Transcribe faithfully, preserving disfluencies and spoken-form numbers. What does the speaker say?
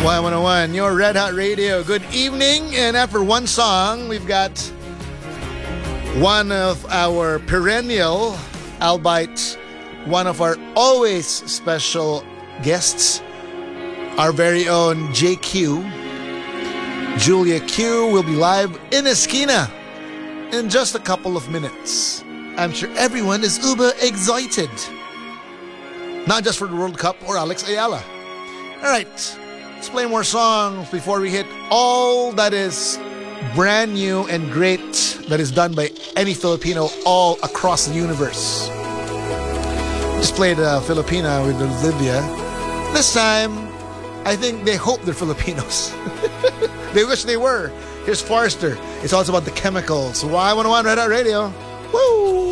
Y one oh one, your Red Hot Radio. Good evening. And after one song, we've got one of our perennial, albeit one of our always special guests, our very own J Q. Julia Q will be live in Esquina in just a couple of minutes. I'm sure everyone is uber excited. Not just for the World Cup or Alex Ayala. All right, let's play more songs before we hit all that is brand new and great that is done by any Filipino all across the universe. Just played uh, Filipina with Olivia. This time, I think they hope they're Filipinos. They wish they were. Here's Forrester. It's also about the chemicals. Y one oh one Red Hot Radio. Woo!